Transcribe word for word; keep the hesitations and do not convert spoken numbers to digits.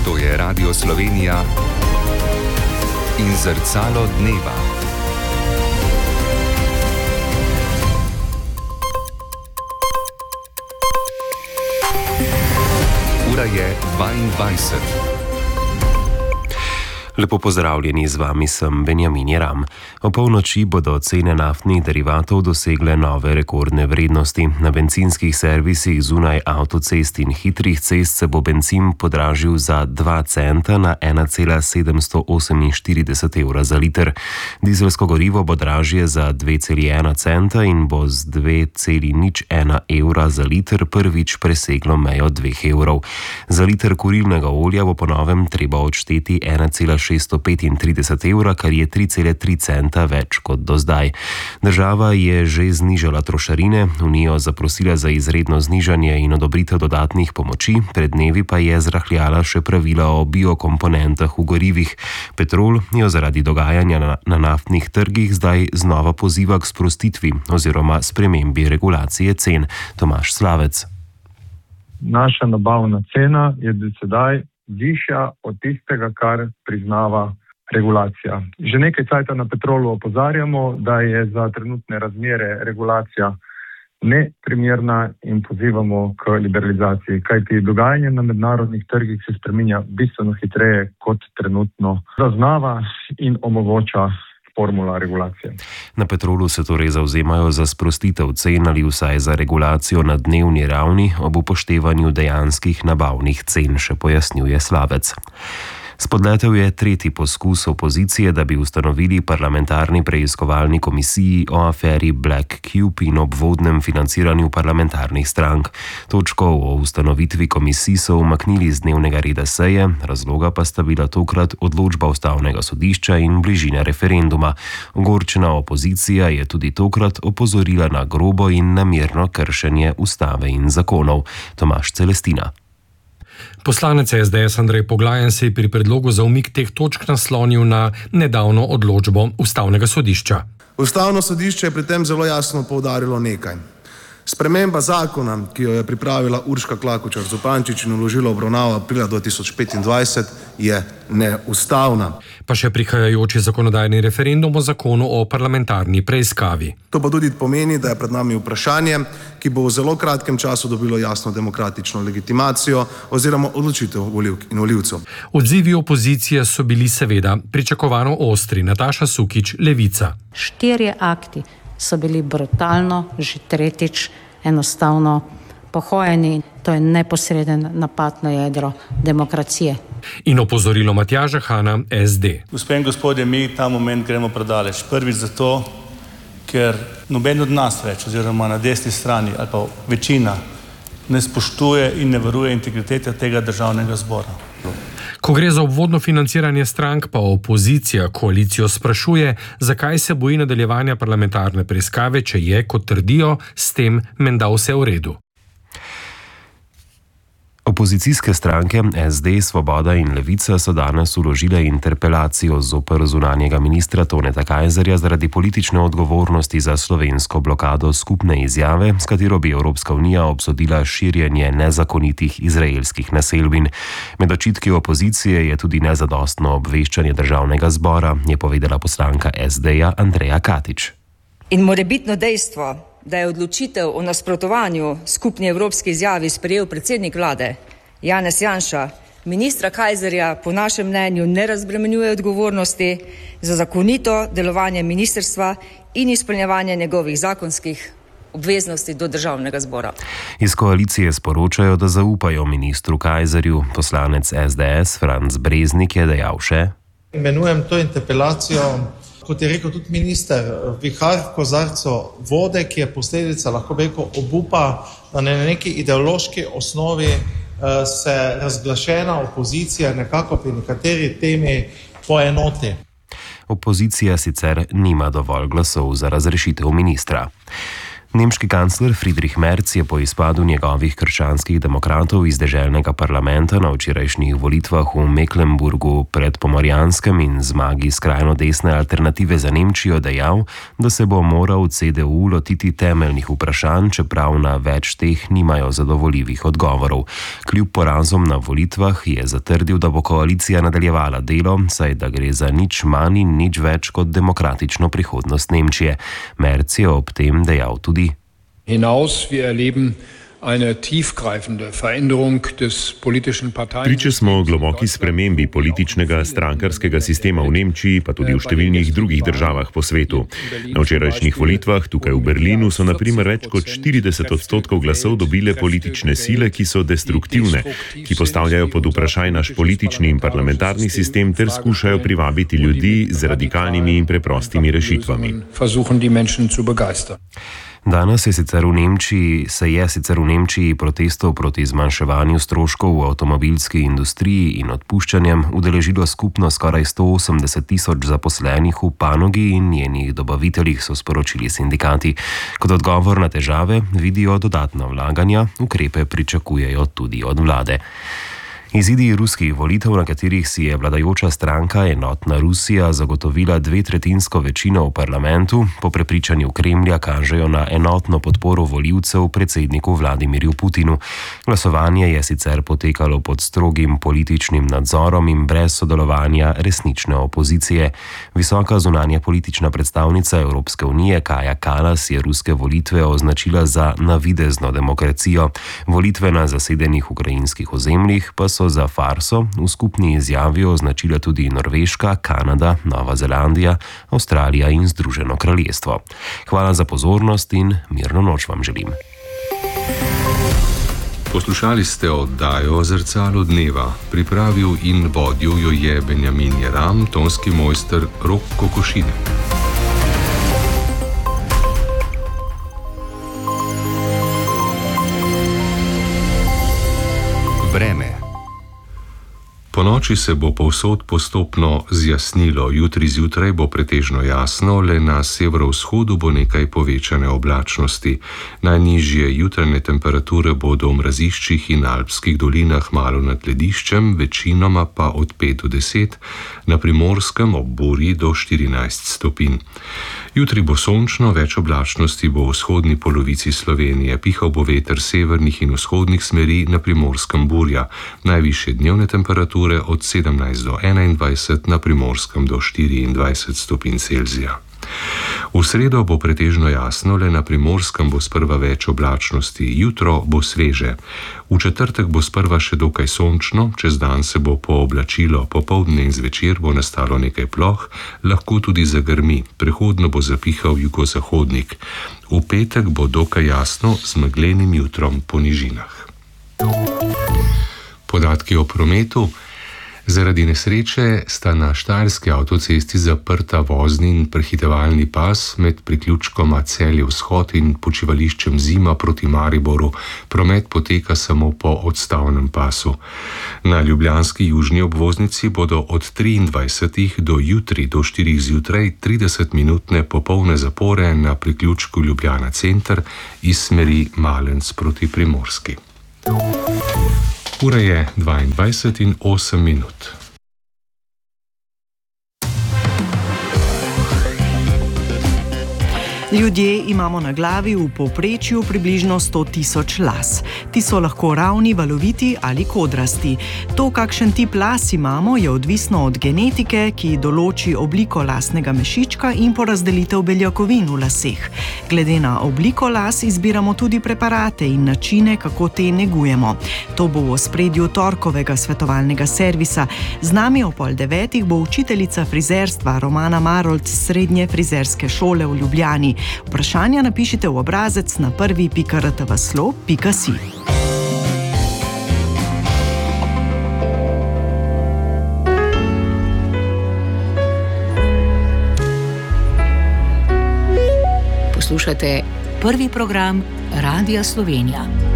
To je Radio Slovenija in Zrcalo dneva. Ura je dvaindvajset. Lepo pozdravljeni, z vami sem Benjamin Jeram. O polnoči bodo cene naftnih derivatov dosegle nove rekordne vrednosti. Na bencinskih servisih zunaj avtocest in hitrih cest se bo bencin podražil za dva centa na ena cela sedemsto oseminštirideset evra za liter. Dizelsko gorivo bo dražje za dve celi ena centa in bo z dve celi nič ena evra za liter prvič preseglo mejo dveh evrov. Za liter kurilnega olja bo po novem treba odšteti ena cela šeststo petintrideset evra, kar je tri cele tri centa več kot do zdaj. Država je že znižala trošarine, Unijo zaprosila za izredno znižanje in odobritev dodatnih pomoči, pred dnevi pa je zrahljala še pravila o biokomponentah v gorivih. Petrol jo zaradi dogajanja na, na naftnih trgih zdaj znova poziva k sprostitvi oziroma spremembi regulacije cen. Tomaž Slavec. Naša nabavna cena je do sedaj višja od tistega, kar priznava regulacija. Že nekaj časa na Petrolu opozarjamo, da je za trenutne razmere regulacija neprimerna in pozivamo k liberalizaciji, kajti dogajanje na mednarodnih trgih se spreminja bistveno hitreje, kot trenutno zaznava in omogoča formula regulacije. Na Petrolu se torej zavzemajo za sprostitev cen ali vsaj za regulacijo na dnevni ravni ob upoštevanju dejanskih nabavnih cen, še pojasnjuje Slavec. Spodletel je tretji poskus opozicije, da bi ustanovili parlamentarni preiskovalni komisiji o aferi Black Cube in obvodnem financiranju parlamentarnih strank. Točko o ustanovitvi komisij so umaknili z dnevnega reda seje, razloga pa sta bila tokrat odločba Ustavnega sodišča in bližina referenduma. Ogorčena opozicija je tudi tokrat opozorila na grobo in namerno kršenje ustave in zakonov. Tomaž Celestina. Poslanec S D S Andrej Poglajen se je pri predlogu za umik teh točk naslonil na nedavno odločbo Ustavnega sodišča. Ustavno sodišče je pri tem zelo jasno poudarilo nekaj. Sprememba zakona, ki jo je pripravila Urška Klakočar Zupančič in vložila obravnavo aprila dva tisoč petindvajset, je neustavna. Pa še prihajajoči zakonodajni referendum o zakonu o parlamentarni preiskavi. To pa tudi pomeni, da je pred nami vprašanje, ki bo v zelo kratkem času dobilo jasno demokratično legitimacijo oziroma odločitev volivk in volivcev. Odzivi opozicije so bili seveda pričakovano ostri. Nataša Sukič, Levica. Štirje akti so bili brutalno, že tretjič, enostavno pohojeni. To je neposreden napad na jedro demokracije. In opozorilo Matjaža Hana, S D. Gospe in gospodje, mi ta moment gremo predaleč. Prvič zato, ker noben od nas več, oziroma na desni strani ali pa večina, ne spoštuje in ne varuje integritete tega državnega zbora. Ko gre za obvodno financiranje strank, pa opozicija koalicijo sprašuje, zakaj se boji nadaljevanja parlamentarne preiskave, če je, kot trdijo, s tem menda vse v redu. Opozicijske stranke S D, Svoboda in Levica so danes vložile interpelacijo zoper zunanjega ministra Toneta Kajzerja zaradi politične odgovornosti za slovensko blokado skupne izjave, s katero bi Evropska unija obsodila širjenje nezakonitih izraelskih naselbin. Med očitki opozicije je tudi nezadostno obveščanje državnega zbora, je povedala poslanka S D-ja Andreja Katič. In morebitno dejstvo, da je odločitev o nasprotovanju skupni evropski izjavi sprejel predsednik vlade Janez Janša, ministra Kajzerja po našem mnenju ne razbremenjuje odgovornosti za zakonito delovanje ministrstva in izpolnjevanje njegovih zakonskih obveznosti do državnega zbora. Iz koalicije sporočajo, da zaupajo ministru Kajzerju. Poslanec S D S Franc Breznik je dejal še: Imenujem to interpelacijo, kot je rekel tudi minister, vihar v kozarcu vode, ki je posledica, lahko bi rekel, obupa, da na neki ideološki osnovi se razglašena opozicija nekako pri nekateri temi poenoti. Opozicija sicer nima dovolj glasov za razrešitev ministra. Nemški kancler Friedrich Merz je po izpadu njegovih krščanskih demokratov iz deželnega parlamenta na včerajšnjih volitvah v Mecklenburgu pred Pomorjanskem in zmagi skrajno desne Alternative za Nemčijo dejal, da se bo moral C D U lotiti temeljnih vprašanj, čeprav na več teh nimajo zadovoljivih odgovorov. Kljub porazom na volitvah je zatrdil, da bo koalicija nadaljevala delo, saj da gre za nič manj in nič več kot demokratično prihodnost Nemčije. Merz je ob tem dejal tudi: Hinaus, wir erleben eine tiefgreifende Veränderung des politischen Parteien. Priče smo globoki spremembi političnega strankarskega sistema v Nemčiji, pa tudi v številnih drugih državah po svetu. Na včerajšnjih volitvah tukaj v Berlinu so na primer več kot štirideset odstotkov glasov dobile politične sile, ki so destruktivne, ki postavljajo pod vprašaj naš politični in parlamentarni sistem ter skušajo privabiti ljudi z radikalnimi in preprostimi rešitvami. Danes je sicer v Nemčiji, se je sicer v Nemčiji protestov proti zmanjševanju stroškov v avtomobilski industriji in odpuščanjem udeležilo skupno skoraj sto osemdeset tisoč zaposlenih v panogi in njenih dobaviteljih, so sporočili sindikati. Kot odgovor na težave vidijo dodatna vlaganja, ukrepe pričakujejo tudi od vlade. Izidi ruskih volitev, na katerih si je vladajoča stranka Enotna Rusija zagotovila dvetretinsko večino v parlamentu, po prepričanju Kremlja kažejo na enotno podporo volivcev predsedniku Vladimirju Putinu. Glasovanje je sicer potekalo pod strogim političnim nadzorom in brez sodelovanja resnične opozicije. Visoka zunanja politična predstavnica Evropske unije Kaja Kallas je ruske volitve označila za navidezno demokracijo. Volitve na zasedenih ukrajinskih ozemljih pa so za farso v skupni izjavi označila tudi Norveška, Kanada, Nova Zelandija, Avstralija in Združeno kraljestvo. Hvala za pozornost in mirno noč vam želim. Poslušali ste oddajo Zrcalo dneva. Pripravil in vodil jo je Benjamin Jeram, tonski mojster Rok Kokošin. Vreme. Po noči se bo povsod postopno zjasnilo, jutri zjutraj bo pretežno jasno, le na severovzhodu bo nekaj povečane oblačnosti. Najnižje jutranje temperature bodo v mraziščih in alpskih dolinah malo nad lediščem, večinoma pa od pet do deset, na Primorskem ob burji do štirinajst stopinj. Jutri bo sončno, več oblačnosti bo v vzhodni polovici Slovenije, pihal bo veter severnih in vzhodnih smeri, na Primorskem burja, najvišje dnevne temperature od sedemnajst do enaindvajset, na Primorskem do štiriindvajset stopinj Celzija. V sredo bo pretežno jasno, le na Primorskem bo sprva več oblačnosti, jutro bo sveže. V četrtek bo sprva še dokaj sončno, čez dan se bo pooblačilo, popoldne in zvečer bo nastalo nekaj ploh, lahko tudi zagrmi, prehodno bo zapihal jugozahodnik. V petek bo dokaj jasno z meglenim jutrom po nižinah. Podatki o prometu. Zaradi nesreče sta na štajerski avtocesti zaprta vozni in prehitevalni pas med priključkoma Celje vzhod in počivališčem Zima proti Mariboru. Promet poteka samo po odstavnem pasu. Na ljubljanski južni obvoznici bodo od triindvajsetih do jutri do štirih zjutraj tridesetminutne popolne zapore na priključku Ljubljana center iz smeri Malenc proti Primorski. Ura je dvaindvajset in osem minut. Ljudje imamo na glavi v povprečju približno sto tisoč las. Ti so lahko ravni, valoviti ali kodrasti. To, kakšen tip las imamo, je odvisno od genetike, ki določi obliko lasnega mešička in porazdelitev beljakovin v laseh. Glede na obliko las izbiramo tudi preparate in načine, kako te negujemo. To bo v ospredju torkovega svetovalnega servisa. Z nami o pol devetih bo učiteljica frizerstva Romana Marolt z srednje frizerske šole v Ljubljani. Vprašanja napišite v obrazec na prvi pika r t v slo pika si. Poslušate prvi program Radia Slovenija.